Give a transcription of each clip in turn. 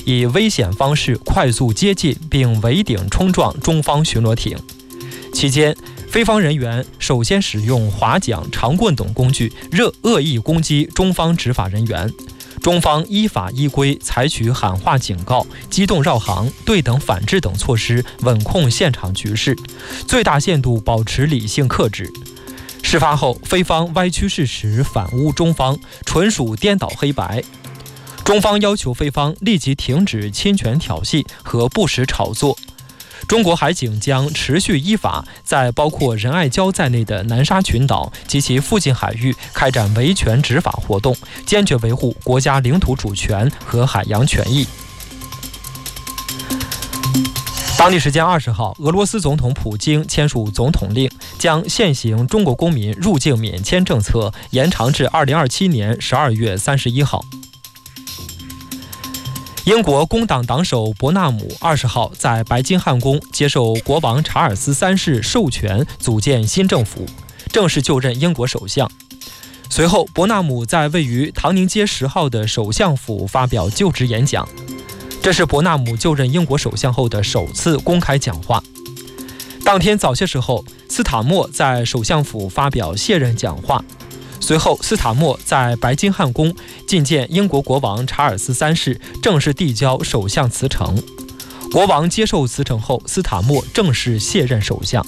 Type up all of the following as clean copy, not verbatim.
以危险方式快速接近并围顶冲撞中方巡逻艇。期间，菲方人员首先使用划桨、长棍等工具恶意攻击中方执法人员。中方依法依规采取喊话警告、机动绕行、对等反制等措施，稳控现场局势，最大限度保持理性克制。事发后，菲方歪曲事实，反诬中方，纯属颠倒黑白。中方要求菲方立即停止侵权挑衅和不实炒作。中国海警将持续依法在包括仁爱礁在内的南沙群岛及其附近海域开展维权执法活动，坚决维护国家领土主权和海洋权益。当地时间20号，俄罗斯总统普京签署总统令，将现行中国公民入境免签政策延长至2027年12月31号。英国工党党首伯纳姆20号在白金汉宫接受国王查尔斯3世授权组建新政府，正式就任英国首相。随后，伯纳姆在位于唐宁街10号的首相府发表就职演讲，这是伯纳姆就任英国首相后的首次公开讲话。当天早些时候，斯塔默在首相府发表卸任讲话。随后，斯塔默在白金汉宫觐见英国国王查尔斯3世，正式递交首相辞呈。国王接受辞呈后，斯塔默正式卸任首相。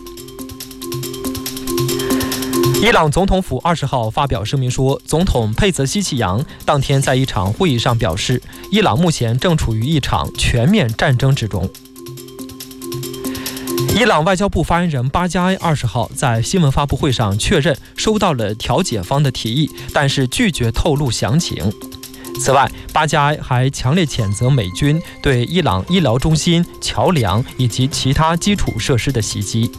伊朗总统府20号发表声明说，总统佩泽希奇扬当天在一场会议上表示，伊朗目前正处于一场全面战争之中。伊朗外交部发言人巴加埃20号在新闻发布会上确认收到了调解方的提议，但是拒绝透露详情。此外，巴加埃还强烈谴责美军对伊朗医疗中心、桥梁以及其他基础设施的袭击。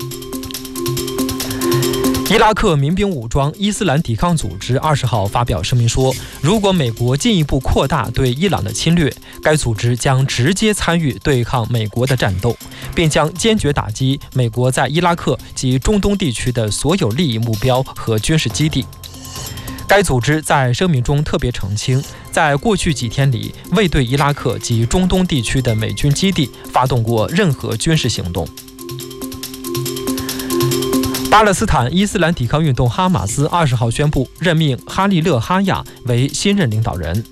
伊拉克民兵武装伊斯兰抵抗组织20号发表声明说，如果美国进一步扩大对伊朗的侵略，该组织将直接参与对抗美国的战斗，并将坚决打击美国在伊拉克及中东地区的所有利益目标和军事基地。该组织在声明中特别澄清，在过去几天里未对伊拉克及中东地区的美军基地发动过任何军事行动。巴勒斯坦伊斯兰抵抗运动哈马斯20号宣布任命哈利勒·哈亚为新任领导人。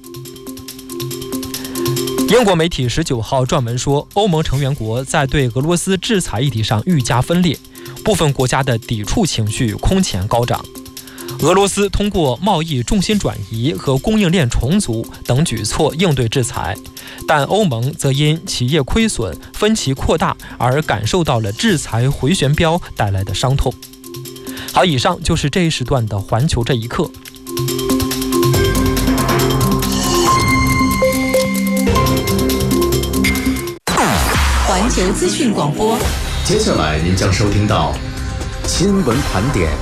英国媒体19号撰文说，欧盟成员国在对俄罗斯制裁议题上愈加分裂，部分国家的抵触情绪空前高涨。俄罗斯通过贸易重心转移和供应链重组等举措应对制裁，但欧盟则因企业亏损、分歧扩大而感受到了制裁回旋镖带来的伤痛。好，以上就是这一时段的环球这一刻。 环球资讯广播， 接下来您将收听到新闻盘点。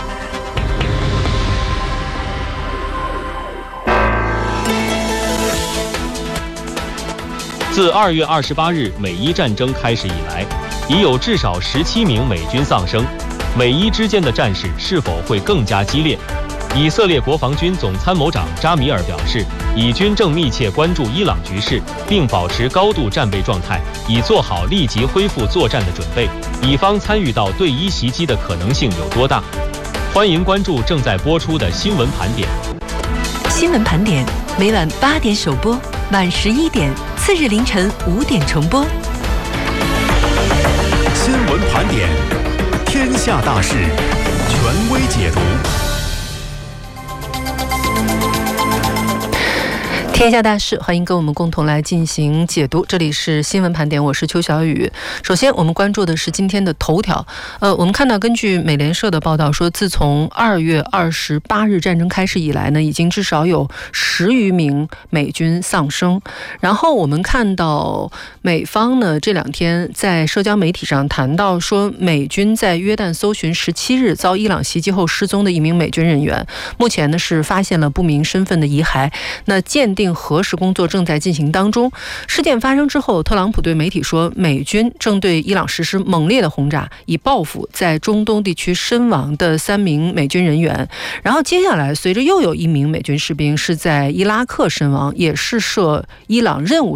自2月28日美伊战争开始以来，已有至少17名美军丧生。美伊之间的战事是否会更加激烈？以色列国防军总参谋长扎米尔表示，以军正密切关注伊朗局势，并保持高度战备状态，以做好立即恢复作战的准备。以方参与到对伊袭击的可能性有多大？欢迎关注正在播出的新闻盘点。 新闻盘点每晚8点首播，晚11点，次日凌晨5点重播。 新闻盘点，天下大事，权威解读。 天下大事，欢迎跟我们共同来进行解读。这里是新闻盘点，我是邱小雨。首先，我们关注的是今天的头条。我们看到，根据美联社的报道说，自从2月28日战争开始以来呢，已经至少有10余名美军丧生。然后我们看到美方呢这2天在社交媒体上谈到说，美军在约旦搜寻17日遭伊朗袭击后失踪的一名美军人员，目前呢是发现了不明身份的遗骸。那鉴定核实工作正在进行当中。事件发生之后，特朗普对媒体说，美军正对伊朗实施猛烈的轰炸，以报复在中东地区身亡的3名美军人员。然后接下来，随着又有1名美军士兵是在伊拉克身亡，也是涉伊朗任务